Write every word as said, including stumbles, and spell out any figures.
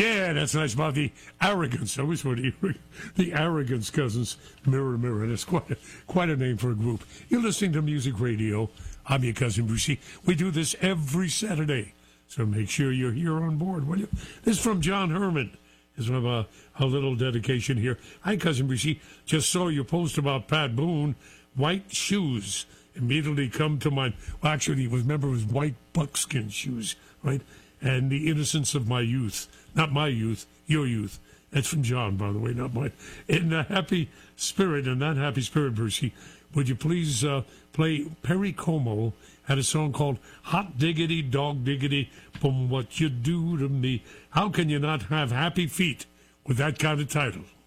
Yeah, that's nice about the Arrogance. I always heard the, the Arrogance Cousins. Mirror, mirror. That's quite a, quite a name for a group. You're listening to Music Radio. I'm your cousin Brucey. We do this every Saturday, so make sure you're here on board, will you? This is from John Herman. This is a, a little dedication here. Hi, cousin Brucey. Just saw your post about Pat Boone. White shoes immediately come to mind. Well, actually, it was, remember, it was white buckskin shoes, right? And the innocence of my youth. Not my youth, your youth. That's from John, by the way, not mine. In a happy spirit, and that happy spirit, Brucey, would you please uh, play Perry Como had a song called Hot Diggity, Dog Diggity, from What You Do to Me. How can you not have happy feet with that kind of title?